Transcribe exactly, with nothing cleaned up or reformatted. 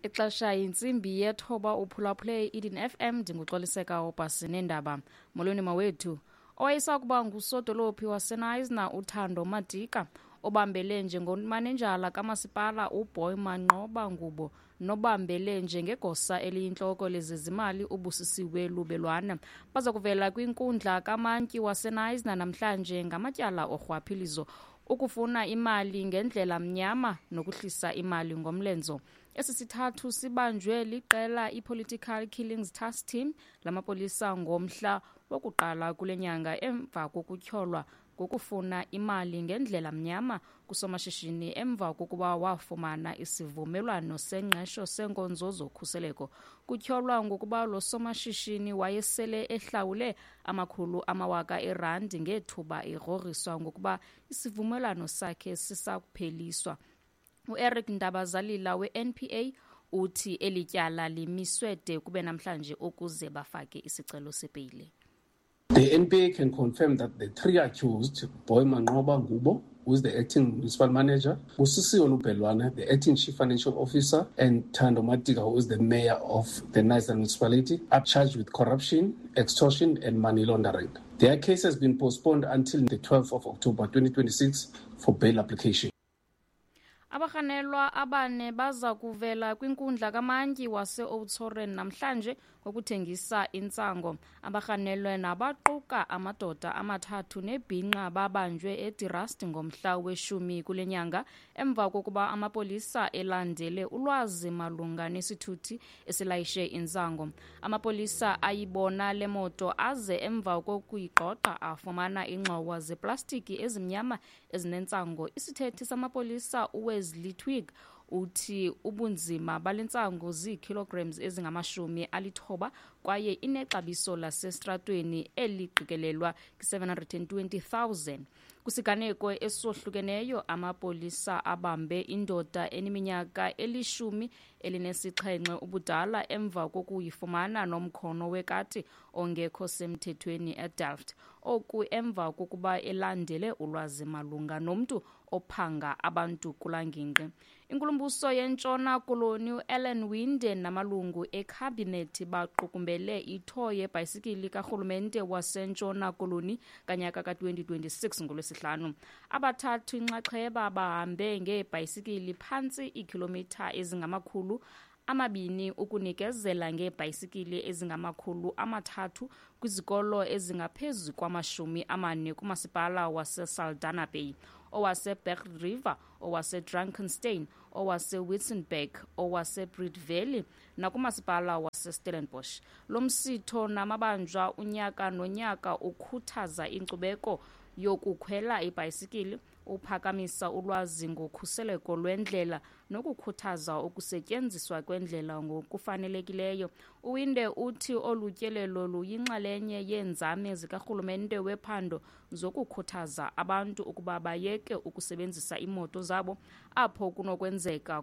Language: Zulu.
Ixesha yintsimbi yethoba uphulaphule Eden F M ndinguxoliseka obhasi nendaba. Molweni mawethu. Owayesakuba ngusodolophi waseNaisna uThando Madika obambele njengomanenjala kamasipala uBoy Manqoba Ngubo nobambele njengegosa eliyintloko lezezimali uBusisiwe Lubelwana baza kuvela kwinkundla kamantyi waseNaisna namhlanje ngamatyala orhwaphilizo ukufuna imali ngendlela mnyama nokuhlisa imali ngomlenzo. Esi sithathu sibanjwe liqela i-Political Killings Task Team lamapolisa ngomhla wokuqala kule nyanga emva kokutyholwa ngokufuna imali ngendlela mnyama kusomashishini emva kokuba wafumana isivumelwano sengqesho senkonzo zokhuseleko. Kutyholwa ngokuba lo somashishini wayesele ehlawule amakhulu amawaka erandi ngethuba egrogriswa ngokuba isivumelwano sakhe sisakupheliswa. U-Eric Ndabazalila we-N P A uthi elityala limiswe de kube namhlanje ukuze bafake isicelo sepeyile. The N P A can confirm that the three accused, Boy Manqoba Ngubo, who is the acting municipal manager, Busisiwe Lubelwana, the acting chief financial officer, and Thando Madika, who is the mayor of the Naisna municipality, are charged with corruption, extortion, and money laundering. Their case has been postponed until the twelfth of October twenty twenty-six for bail application. Abarhanelwa abane baza kuvela kwinkundla kamantyi wase-Oudtshoorn namhlanje ngokuthengisa intsango. Abarhanelwe nabaquka amadoda amathathu nebhinqa babanjwe eDirrust ngomhla weshumi kule nyanga emva kokuba amapolisa elandele ulwazi malunga nesithuthi esilayishe intsango. Amapolisa ayibona le moto aze emva kokuyiqoqa afumana ingxowa zeplastiki ezimnyama ezinentsango. Isithethi samapolisa uWesley Twigg uthi ubunzima balentsango zii-kilograms ezingamashumi alithoba kwaye inexabiso lasestratweni eliqikelelwa ki-seven hundred twenty thousand. Kusiganeko esohlukeneyo amapolisa abambe indoda eneminyaka elishumi elinesixhenxe ubudala emva kokuyifumana nomkhono wekati ongekho semthethweni eDelft. Oku emva kokuba elandele ulwazi malunga nomntu ophanga abantu kulangingqi. Inkulumbuso yentshona koloni uAlan Winde namalungu ekhabinethi baqukumbele itho yebhayisikili karhulumente wasentshona koloni kanyaka ka-twenty twenty-six ngolwesihlanu. Abathathu inxaxheba bahambe ngeebhayisikili phantsi iikhilomitha ezingamakhulu amabini ukunikezela ngeebhayisikili ezingamakhulu amathathu kwizikolo ezingaphezu kwamashumi amane kumasipala waseSaldanha Bay, owase-Berg River, owase-Drakenstein, owase-Witzenberg, owase-Breede Valley nakumasipala wase-Stellenbosch. Lo msitho namabanjwa unyaka nonyaka ukhuthaza inkcubeko yokukhwela ibhayisikili, uphakamisa ulwazi ngokhuseleko lwendlela nokukhuthaza ukusetyenziswa kwendlela ngokufanelekileyo. Uwinde uthi olu tyelelo luyinxalenye yeenzame zikarhulumente wephando zokukhuthaza abantu ukuba bayeke ukusebenzisa imoto zabo apho kunokwenzeka